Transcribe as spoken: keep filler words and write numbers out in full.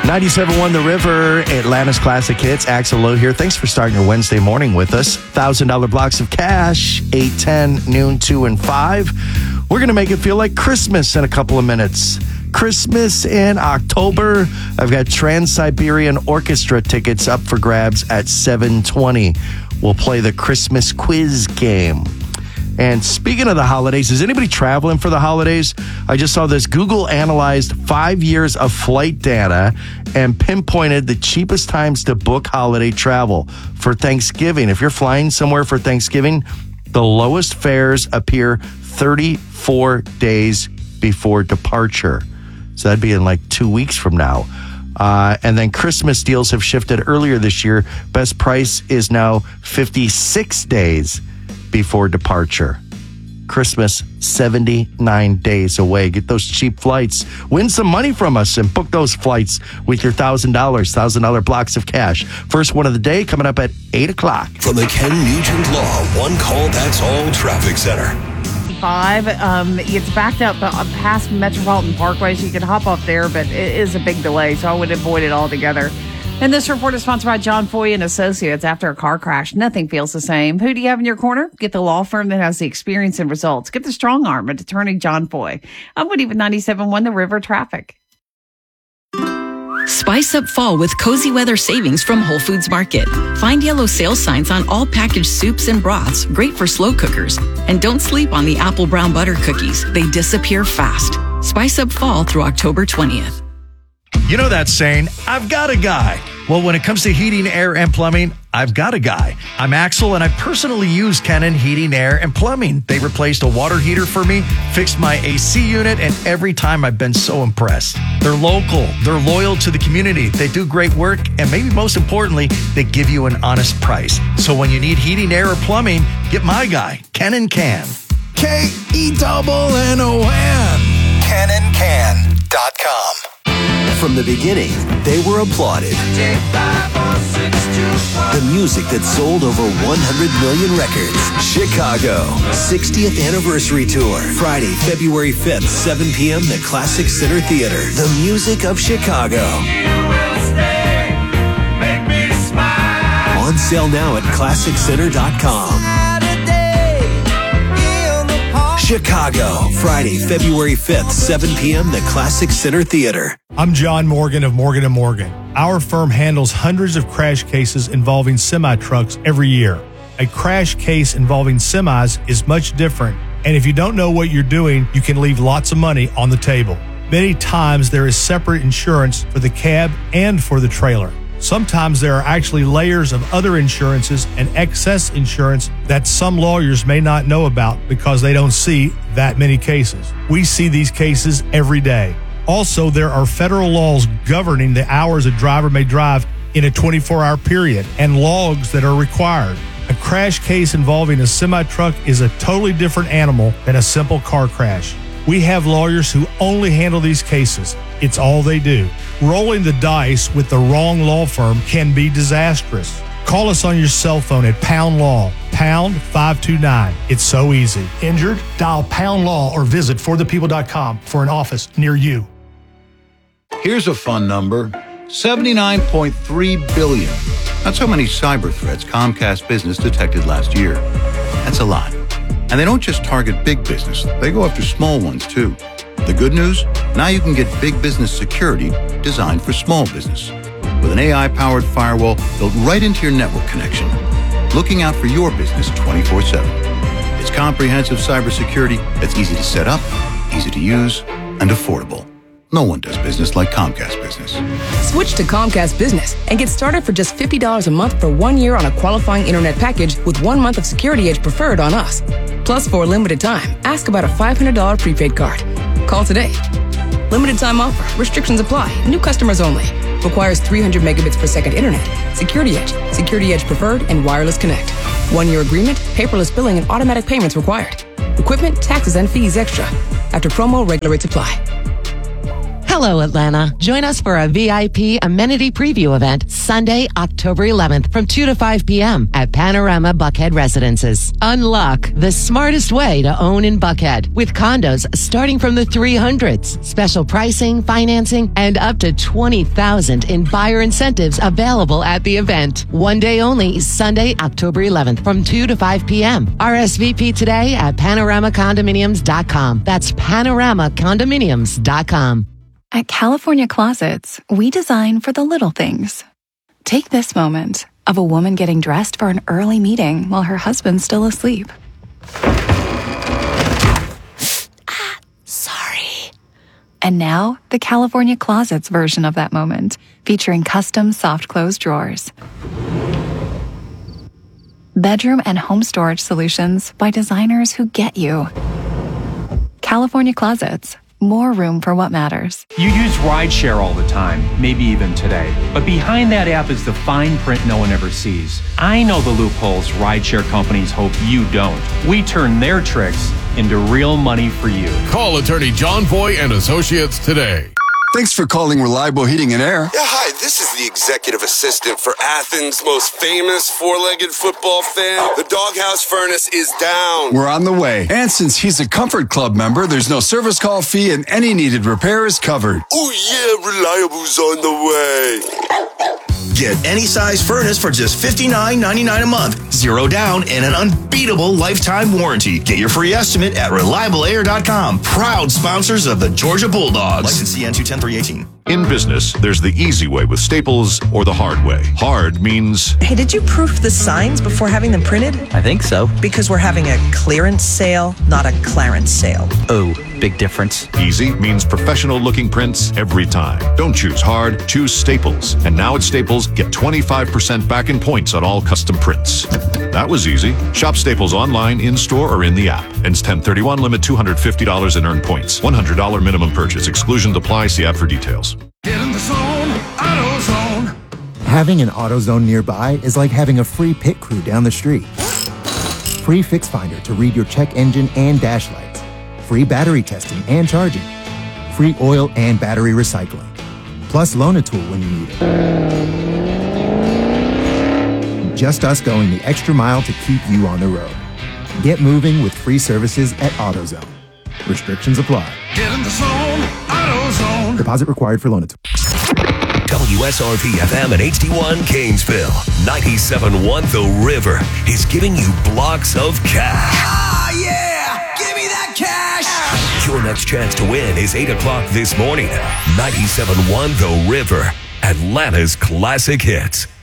ninety-seven point one The River, Atlanta's Classic Hits. Axel Lowe here. Thanks for starting your Wednesday morning with us. one thousand dollars blocks of cash, eight, ten, noon, two, and five. We're going to make it feel like Christmas in a couple of minutes. Christmas in October. I've got Trans-Siberian Orchestra tickets up for grabs at seven twenty. We'll play the Christmas quiz game. And speaking of the holidays, is anybody traveling for the holidays? I just saw this. Google analyzed five years of flight data and pinpointed the cheapest times to book holiday travel for Thanksgiving. If you're flying somewhere for Thanksgiving, the lowest fares appear thirty-four days before departure. So that'd be in like two weeks from now. Uh, and then Christmas deals have shifted earlier this year. Best price is now fifty-six days before departure. Christmas, seventy-nine days away. Get those cheap flights. Win some money from us and book those flights with your one thousand dollars, one thousand dollars blocks of cash. First one of the day coming up at eight o'clock. From the Ken Nugent Law One Call That's All Traffic Center. Five, um, it's backed up past Metropolitan Parkway, so you can hop off there, but it is a big delay, so I would avoid it altogether. And this report is sponsored by John Foy and Associates. After a car crash, nothing feels the same. Who do you have in your corner? Get the law firm that has the experience and results. Get the strong arm of attorney John Foy. I'm Woody with ninety-seven point one The River Traffic. Spice up fall with cozy weather savings from Whole Foods Market. Find yellow sales signs on all packaged soups and broths, great for slow cookers. And don't sleep on the apple brown butter cookies. They disappear fast. Spice up fall through October twentieth. You know that saying, I've got a guy. Well, when it comes to heating, air, and plumbing, I've got a guy. I'm Axel, and I personally use Kennan Heating, Air, and Plumbing. They replaced a water heater for me, fixed my A C unit, and every time I've been so impressed. They're local. They're loyal to the community. They do great work, and maybe most importantly, they give you an honest price. So when you need heating, air, or plumbing, get my guy, Kennan Can. K E double N O N. Kennan Can dot com. From the beginning, they were applauded. The music that sold over one hundred million records. Chicago, sixtieth Anniversary Tour. Friday, February fifth, seven p.m. The Classic Center Theater. The music of Chicago. On sale now at classic center dot com. Chicago, Friday, February fifth, seven p.m. The Classic Center Theater. I'm John Morgan of Morgan and Morgan. Our firm handles hundreds of crash cases involving semi-trucks every year. A crash case involving semis is much different, and if you don't know what you're doing, you can leave lots of money on the table. Many times there is separate insurance for the cab and for the trailer. Sometimes there are actually layers of other insurances and excess insurance that some lawyers may not know about because they don't see that many cases. We see these cases every day. Also, there are federal laws governing the hours a driver may drive in a twenty-four hour period and logs that are required. A crash case involving a semi-truck is a totally different animal than a simple car crash. We have lawyers who only handle these cases. It's all they do. Rolling the dice with the wrong law firm can be disastrous. Call us on your cell phone at Pound Law, pound five two nine. It's so easy. Injured? Dial Pound Law or visit for the people dot com for an office near you. Here's a fun number, seventy-nine point three billion. That's how many cyber threats Comcast Business detected last year. That's a lot. And they don't just target big business, they go after small ones too. The good news? Now you can get big business security designed for small business. With an A I-powered firewall built right into your network connection, looking out for your business twenty-four seven. It's comprehensive cybersecurity that's easy to set up, easy to use, and affordable. No one does business like Comcast Business. Switch to Comcast Business and get started for just fifty dollars a month for one year on a qualifying internet package with one month of Security Edge Preferred on us. Plus, for a limited time, ask about a five hundred dollars prepaid card. Call today. Limited time offer. Restrictions apply. New customers only. Requires three hundred megabits per second internet. Security Edge, Security Edge Preferred, and Wireless Connect. One-year agreement, paperless billing, and automatic payments required. Equipment, taxes, and fees extra. After promo, regular rates apply. Hello, Atlanta. Join us for a V I P amenity preview event Sunday, October eleventh from two to five p.m. at Panorama Buckhead Residences. Unlock the smartest way to own in Buckhead with condos starting from the three hundreds. Special pricing, financing, and up to twenty thousand dollars in buyer incentives available at the event. One day only, Sunday, October eleventh from two to five p.m. R S V P today at panorama condominiums dot com. That's panorama condominiums dot com. At California Closets, we design for the little things. Take this moment of a woman getting dressed for an early meeting while her husband's still asleep. Ah, sorry. And now, the California Closets version of that moment, featuring custom soft close drawers. Bedroom and home storage solutions by designers who get you. California Closets. More room for what matters. You use rideshare all the time, maybe even today. But behind that app is the fine print no one ever sees. I know the loopholes rideshare companies hope you don't. We turn their tricks into real money for you. Call attorney John Foy and Associates today. Thanks for calling Reliable Heating and Air. Yeah, hi, this is the executive assistant for Athens' most famous four-legged football fan. The Doghouse Furnace is down. We're on the way. And since he's a Comfort Club member, there's no service call fee and any needed repair is covered. Oh yeah, Reliable's on the way. Get any size furnace for just fifty-nine ninety-nine a month. Zero down and an unbeatable lifetime warranty. Get your free estimate at reliable air dot com. Proud sponsors of the Georgia Bulldogs. License C N two ten three eighteen. In business, there's the easy way with Staples or the hard way. Hard means... Hey, did you proof the signs before having them printed? I think so. Because we're having a clearance sale, not a Clarence sale. Oh, big difference. Easy means professional-looking prints every time. Don't choose hard, choose Staples. And now at Staples, get twenty-five percent back in points on all custom prints. That was easy. Shop Staples online, in-store, or in the app. Ends ten thirty-one, limit two hundred fifty dollars in earned points. one hundred dollars minimum purchase. Exclusions apply. See app for details. Get in the zone, AutoZone. Having an AutoZone nearby is like having a free pit crew down the street. Free Fix Finder to read your check engine and dash lights. Free battery testing and charging. Free oil and battery recycling. Plus Loan-A-Tool when you need it. Just us going the extra mile to keep you on the road. Get moving with free services at AutoZone. Restrictions apply. Get in the zone, AutoZone. Deposit required for Loan-A-Tool. W S R P F M and H D one Gainesville. ninety-seven point one The River is giving you blocks of cash. Ah, yeah! Give me that cash! Your next chance to win is eight o'clock this morning. ninety-seven point one The River, Atlanta's classic hits.